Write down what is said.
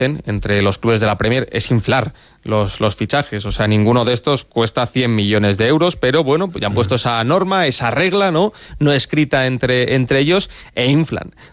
entre los clubes de la Premier es inflar los fichajes. O sea, ninguno de estos cuesta 100 millones de euros, pero bueno, pues ya han puesto esa norma, esa regla, no escrita entre ellos, e inflan